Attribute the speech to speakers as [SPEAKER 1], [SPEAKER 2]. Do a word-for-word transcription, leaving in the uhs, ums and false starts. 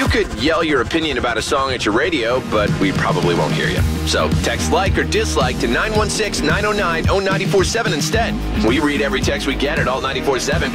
[SPEAKER 1] could yell your opinion about a song at your radio, but we probably won't hear you. So text like or dislike to nine one six, nine oh nine, oh nine four seven instead. We read every text we get at Alt nine four seven.